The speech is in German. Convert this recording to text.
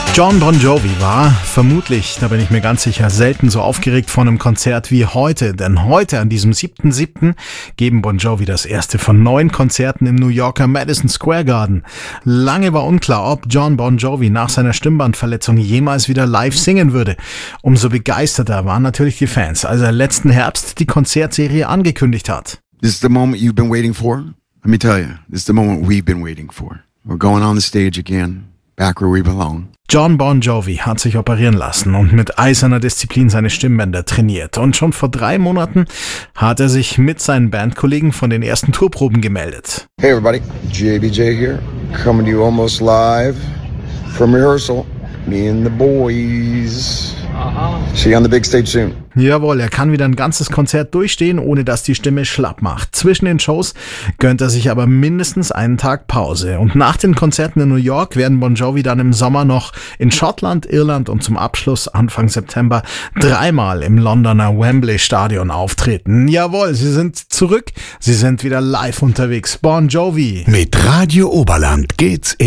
Jon Bon Jovi war vermutlich, da bin ich mir ganz sicher, selten so aufgeregt vor einem Konzert wie heute. Denn heute, an diesem 7.7., geben Bon Jovi das erste von 9 Konzerten im New Yorker Madison Square Garden. Lange war unklar, ob Jon Bon Jovi nach seiner Stimmbandverletzung jemals wieder live singen würde. Umso begeisterter waren natürlich die Fans, als er letzten Herbst die Konzertserie angekündigt hat. This is the moment you've been waiting for? Let me tell you, this is the moment we've been waiting for. We're going on the stage again, back where we belong. Jon Bon Jovi hat sich operieren lassen und mit eiserner Disziplin seine Stimmbänder trainiert. Und schon vor 3 Monaten hat er sich mit seinen Bandkollegen von den ersten Tourproben gemeldet. Hey everybody, JBJ here, coming to you almost live from rehearsal. Me and the boys. See you on the big stage soon. Jawohl, er kann wieder ein ganzes Konzert durchstehen, ohne dass die Stimme schlapp macht. Zwischen den Shows gönnt er sich aber mindestens einen Tag Pause. Und nach den Konzerten in New York werden Bon Jovi dann im Sommer noch in Schottland, Irland und zum Abschluss Anfang September 3-mal im Londoner Wembley Stadion auftreten. Jawohl, sie sind zurück, sie sind wieder live unterwegs. Bon Jovi. Mit Radio Oberland geht's